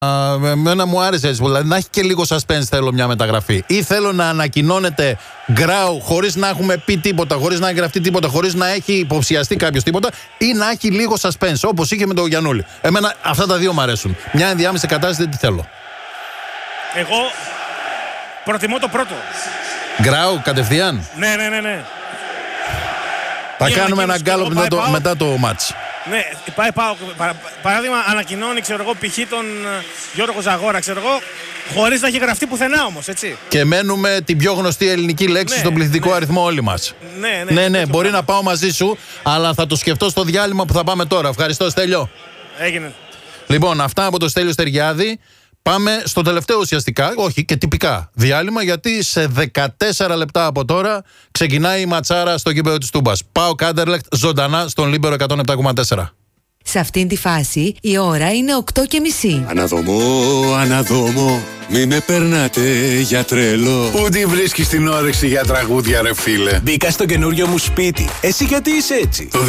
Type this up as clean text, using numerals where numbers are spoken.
Εμένα μου άρεσε έτσι. Δηλαδή να έχει και λίγο suspense θέλω μια μεταγραφή. Ή θέλω να ανακοινώνεται Γκράου χωρίς να έχουμε πει τίποτα, χωρίς να έχει γραφτεί τίποτα, χωρίς να έχει υποψιαστεί κάποιος τίποτα, ή να έχει λίγο suspense όπως είχε με τον Γιαννούλη. Εμένα αυτά τα δύο μου αρέσουν. Μια ενδιάμεση κατάσταση δεν τη θέλω. Εγώ προτιμώ το πρώτο. Γκράου κατευθείαν. Ναι. Θα κάνουμε ένα γκάλο μετά το μάτς. Ναι, πάει πάω. Παράδειγμα, ανακοινώνει, ξέρω εγώ, π.χ. τον Γιώργο Ζαγόρα, ξέρω εγώ, χωρίς να έχει γραφτεί πουθενά όμως, έτσι. Και μένουμε την πιο γνωστή ελληνική λέξη στον πληθυντικό αριθμό όλοι μας. Ναι, μπορεί να πάω μαζί σου, αλλά θα το σκεφτώ στο διάλειμμα που θα πάμε τώρα. Ευχαριστώ, Στέλιο. Έγινε. Λοιπόν, αυτά από το Στέλιο Στεριάδη. Πάμε στο τελευταίο ουσιαστικά, όχι και τυπικά διάλειμμα, γιατί σε 14 λεπτά από τώρα ξεκινάει η ματσάρα στο γήπεδο της Τούμπας. ΠΑΟΚ Άντερλεχτ ζωντανά στον Λίμπερο 107,4. Σε αυτήν τη φάση η ώρα είναι 8:30. Αναδόμω, μη με περνάτε για τρελό. Πού τη βρίσκεις την όρεξη για τραγούδια ρε φίλε? Μπήκα στο καινούριο μου σπίτι. Εσύ γιατί είσαι έτσι? Το